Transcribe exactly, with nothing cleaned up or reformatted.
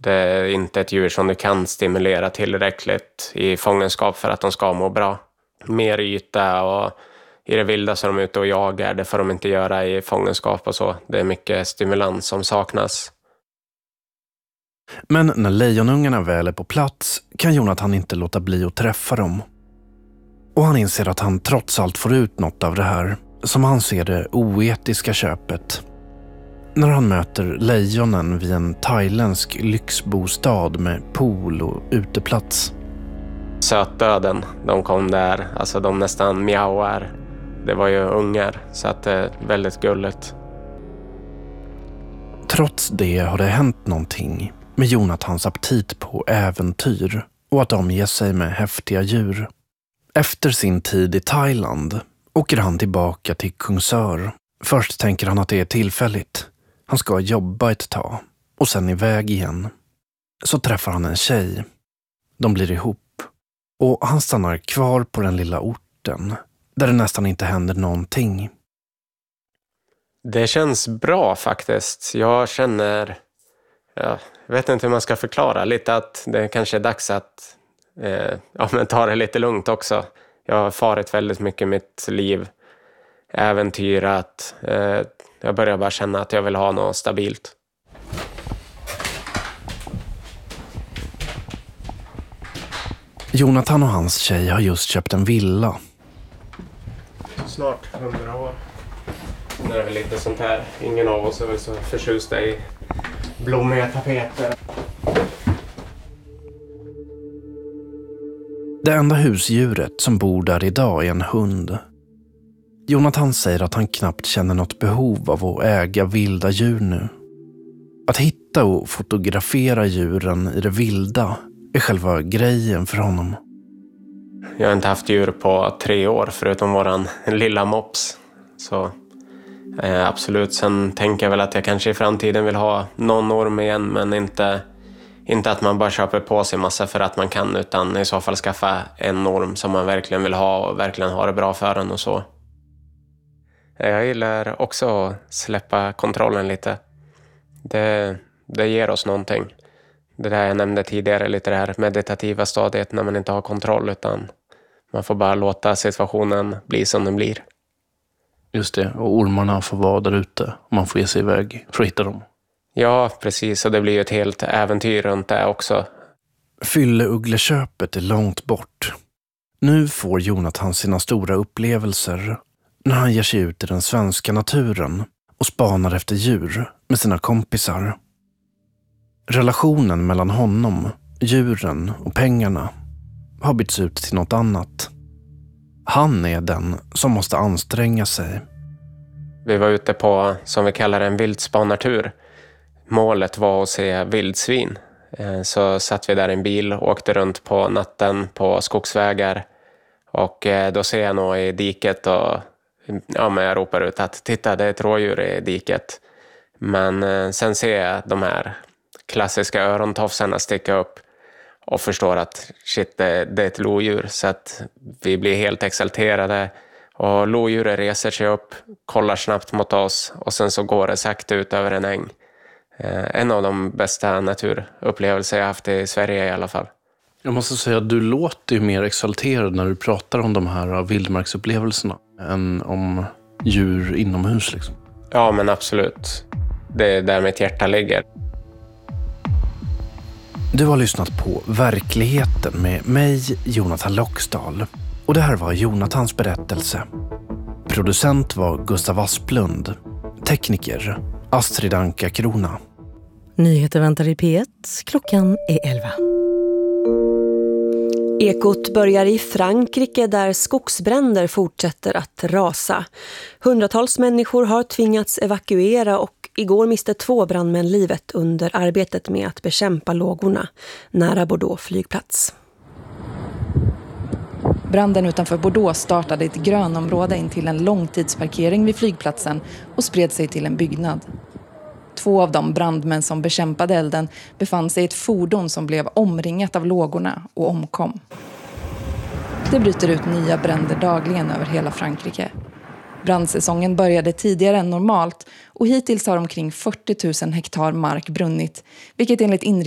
Det är inte ett djur som du kan stimulera tillräckligt i fångenskap för att de ska må bra. Mer yta och i det vilda så är de ute och jagar. Det får de inte göra i fångenskap och så. Det är mycket stimulans som saknas. Men när lejonungarna väl är på plats kan Jonathan inte låta bli att träffa dem. Och han inser att han trots allt får ut något av det här, som han ser det oetiska köpet. När han möter lejonen vid en thailändsk lyxbostad med pool och uteplats. Sötdöden, de kom där, alltså de nästan mjauar. Det var ju ungar, så att det är väldigt gulligt. Trots det har det hänt någonting med Jonathans aptit på äventyr och att de ger sig med häftiga djur. Efter sin tid i Thailand åker han tillbaka till Kungsör. Först tänker han att det är tillfälligt. Han ska jobba ett tag och sen iväg igen. Så träffar han en tjej. De blir ihop. Och han stannar kvar på den lilla orten där det nästan inte händer någonting. Det känns bra faktiskt. Jag känner, ja, jag vet inte hur man ska förklara, lite att det kanske är dags att eh, ja, men ta det lite lugnt också. Jag har farit väldigt mycket i mitt liv, äventyrat. Eh, jag börjar bara känna att jag vill ha något stabilt. Jonathan och hans tjej har just köpt en villa. Snart hundra år. Det är väl lite sånt här. Ingen av oss är väl så förtjusta i blommiga tapeter. Det enda husdjuret som bor där idag är en hund. Jonathan säger att han knappt känner något behov av att äga vilda djur nu. Att hitta och fotografera djuren i det vilda är själva grejen för honom. Jag har inte haft djur på tre år förutom våran lilla mops. Så eh, absolut, sen tänker jag väl att jag kanske i framtiden vill ha någon orm igen, men inte, inte att man bara köper på sig massa för att man kan, utan i så fall skaffa en orm som man verkligen vill ha och verkligen ha det bra för den och så. Jag gillar också att släppa kontrollen lite. Det, det ger oss någonting. Det där jag nämnde tidigare, lite det här meditativa stadiet när man inte har kontroll, utan man får bara låta situationen bli som den blir. Just det, och ormarna får vara där ute och man får ge sig iväg för att hitta dem. Ja, precis, och det blir ju ett helt äventyr runt det också. Fylleugleköpet är långt bort. Nu får Jonathan sina stora upplevelser när han ger sig ut i den svenska naturen och spanar efter djur med sina kompisar. Relationen mellan honom, djuren och pengarna har bytts ut till något annat. Han är den som måste anstränga sig. Vi var ute på, som vi kallar en vildspanartur. Målet var att se vildsvin. Så satt vi där i en bil och åkte runt på natten på skogsvägar. Och då ser jag nog i diket och ja, men jag ropar ut att titta, det är ett rådjur i diket. Men sen ser jag de här klassiska örontofsarna sticka upp och förstår att shit, det, det är ett lodjur. Så att vi blir helt exalterade och lodjuret reser sig upp, kollar snabbt mot oss och sen så går det sakta ut över en äng. Eh, en av de bästa naturupplevelser jag haft i Sverige i alla fall. Jag måste säga att du låter ju mer exalterad när du pratar om de här vildmarksupplevelserna än om djur inomhus liksom. Ja, men absolut. Det är där mitt hjärta ligger. Du har lyssnat på Verkligheten med mig, Jonathan Loxdal. Och det här var Jonathans berättelse. Producent var Gustav Asplund. Tekniker Astrid Anka Krona. Nyheter väntar i P ett. Klockan är elva. Ekot börjar i Frankrike där skogsbränder fortsätter att rasa. Hundratals människor har tvingats evakuera och igår miste två brandmän livet under arbetet med att bekämpa lågorna nära Bordeaux flygplats. Branden utanför Bordeaux startade i ett grönområde in till en långtidsparkering vid flygplatsen och spred sig till en byggnad. Två av de brandmän som bekämpade elden befann sig i ett fordon som blev omringat av lågorna och omkom. Det bryter ut nya bränder dagligen över hela Frankrike. Brandsäsongen började tidigare än normalt och hittills har omkring fyrtio tusen hektar mark brunnit, vilket enligt inrikes